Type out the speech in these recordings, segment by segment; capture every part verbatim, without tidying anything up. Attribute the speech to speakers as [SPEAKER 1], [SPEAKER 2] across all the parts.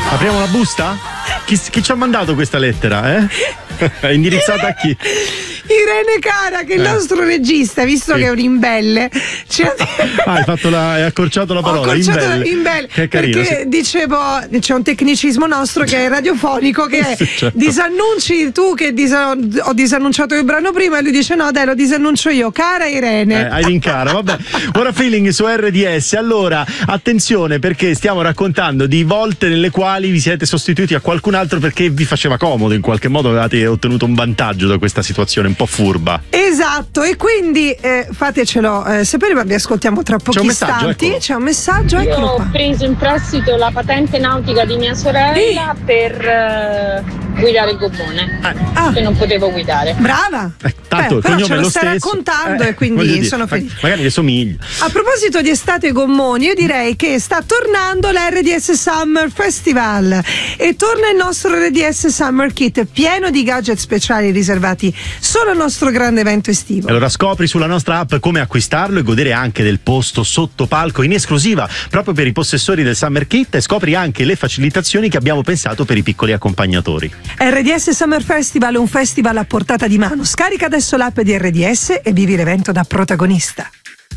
[SPEAKER 1] Apriamo la busta? Chi, chi ci ha mandato questa lettera, eh? È indirizzata a chi?
[SPEAKER 2] Irene Cara, che è il
[SPEAKER 1] Eh.
[SPEAKER 2] nostro regista, visto
[SPEAKER 1] Sì.
[SPEAKER 2] che è un imbelle, ci ha
[SPEAKER 1] Ah, hai fatto la, hai accorciato la
[SPEAKER 2] Ho
[SPEAKER 1] parola,
[SPEAKER 2] accorciato
[SPEAKER 1] imbelle.
[SPEAKER 2] imbelle,
[SPEAKER 1] Che carino,
[SPEAKER 2] perché
[SPEAKER 1] sì.
[SPEAKER 2] dicevo c'è un tecnicismo nostro che è radiofonico, che è
[SPEAKER 1] Sì, certo.
[SPEAKER 2] disannunci tu che disa- ho disannunciato il brano prima, e lui dice no dai lo disannuncio io, cara Irene.
[SPEAKER 1] Eh, hai rincara, vabbè. Ora feeling su R D S. Allora, attenzione, perché stiamo raccontando di volte nelle quali vi siete sostituiti a qualcun altro perché vi faceva comodo, in qualche modo avevate ottenuto un vantaggio da questa situazione un po' furba.
[SPEAKER 2] Esatto, e quindi eh, fatecelo eh, sapere, ma vi ascoltiamo tra pochi
[SPEAKER 1] C'è un messaggio,
[SPEAKER 2] istanti.
[SPEAKER 1] eccolo.
[SPEAKER 2] C'è un messaggio,
[SPEAKER 3] Io
[SPEAKER 2] eccolo
[SPEAKER 3] ho
[SPEAKER 2] qua.
[SPEAKER 3] preso in prestito la patente nautica di mia sorella per eh, guidare il gommone,
[SPEAKER 2] Ah.
[SPEAKER 3] che non potevo guidare.
[SPEAKER 2] Brava.
[SPEAKER 1] Eh, tanto
[SPEAKER 2] Beh,
[SPEAKER 1] il
[SPEAKER 2] però
[SPEAKER 1] cognome
[SPEAKER 2] ce
[SPEAKER 1] è
[SPEAKER 2] lo
[SPEAKER 1] lo
[SPEAKER 2] stai
[SPEAKER 1] stesso.
[SPEAKER 2] raccontando
[SPEAKER 1] Eh,
[SPEAKER 2] e quindi
[SPEAKER 1] voglio dire,
[SPEAKER 2] sono
[SPEAKER 1] ma-
[SPEAKER 2] felice.
[SPEAKER 1] Magari le somiglia.
[SPEAKER 2] A proposito di estate e gommoni, io direi che sta tornando l'R D S Summer Festival e torna il nostro R D S Summer Kit pieno di gadget speciali riservati solo al nostro grande evento estivo.
[SPEAKER 1] Allora scopri sulla nostra app come acquistarlo e godere anche del posto sotto palco in esclusiva proprio per i possessori del Summer Kit, e scopri anche le facilitazioni che abbiamo pensato per i piccoli accompagnatori.
[SPEAKER 2] R D S Summer Festival è un festival a portata di mano. Scarica adesso l'app di R D S e vivi l'evento da protagonista.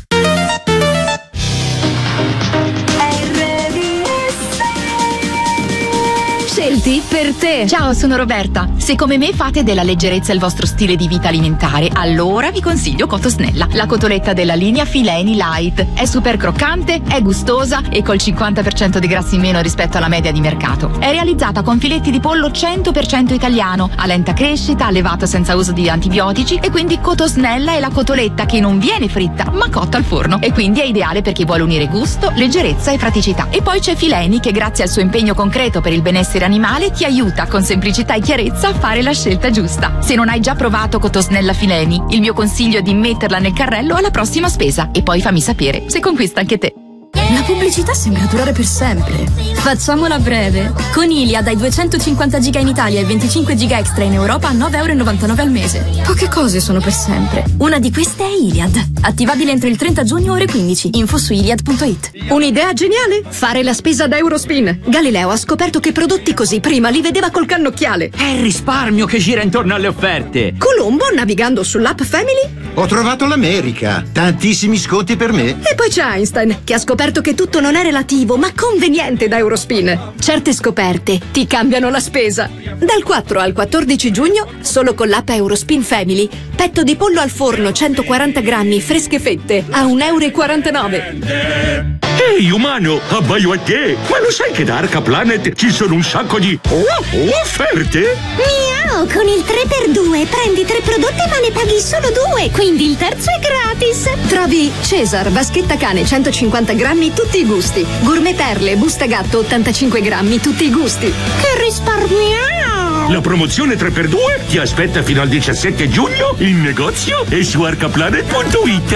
[SPEAKER 4] Scelti per te. Ciao, sono Roberta. Se come me fate della leggerezza il vostro stile di vita alimentare, allora vi consiglio Cotosnella, la cotoletta della linea Fileni Light. È super croccante, è gustosa e col cinquanta per cento di grassi in meno rispetto alla media di mercato. È realizzata con filetti di pollo cento per cento italiano, a lenta crescita, allevato senza uso di antibiotici, e quindi Cotosnella è la cotoletta che non viene fritta ma cotta al forno, e quindi è ideale per chi vuole unire gusto, leggerezza e praticità. E poi c'è Fileni, che grazie al suo impegno concreto per il benessere animale ti aiuta con semplicità e chiarezza a fare la scelta giusta. Se non hai già provato Cotosnella Fileni, il mio consiglio è di metterla nel carrello alla prossima spesa e poi fammi sapere se conquista anche te.
[SPEAKER 5] La pubblicità sembra durare per sempre. Facciamola breve. Con Iliad hai duecentocinquanta giga in Italia e venticinque giga extra in Europa a nove e novantanove euro al mese. Poche cose sono per sempre. Una di queste è Iliad. Attivabile entro il trenta giugno ore quindici. Info su iliad punto it.
[SPEAKER 6] Un'idea geniale? Fare la spesa da Eurospin. Galileo ha scoperto che prodotti così prima li vedeva col cannocchiale.
[SPEAKER 7] È il risparmio che gira intorno alle offerte.
[SPEAKER 6] Colombo, navigando sull'app Family.
[SPEAKER 8] Ho trovato l'America. Tantissimi sconti per me.
[SPEAKER 6] E poi c'è Einstein, che ha scoperto che tutto non è relativo, ma conveniente da Eurospin. Certe scoperte ti cambiano la spesa. Dal quattro al quattordici giugno, solo con l'app Eurospin Family, petto di pollo al forno centoquaranta grammi, fresche fette, a un euro e quarantanove.
[SPEAKER 9] Ehi umano, abbaio a te! Ma lo sai che da Arca Planet ci sono un sacco di oh, offerte?
[SPEAKER 10] Miau, con il tre per due prendi tre prodotti ma ne paghi solo due, quindi il terzo è gratis.
[SPEAKER 6] Trovi Cesar, vaschetta cane centocinquanta grammi, tutti i gusti. Gourmet Perle, busta gatto ottantacinque grammi, tutti i gusti.
[SPEAKER 10] Che risparmiamo!
[SPEAKER 9] La promozione tre per due ti aspetta fino al diciassette giugno in negozio e su arcaplanet punto it.